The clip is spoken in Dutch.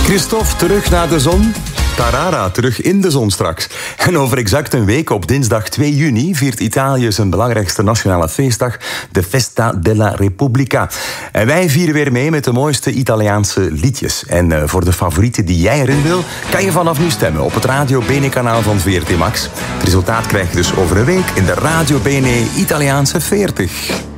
Christophe terug naar de zon. Tarara terug in de zon straks. En over exact een week, op dinsdag 2 juni... viert Italië zijn belangrijkste nationale feestdag... de Festa della Repubblica. En wij vieren weer mee met de mooiste Italiaanse liedjes. En voor de favorieten die jij erin wil... kan je vanaf nu stemmen op het Radio Bene-kanaal van VRT Max. Het resultaat krijg je dus over een week... in de Radio Bene Italiaanse 40.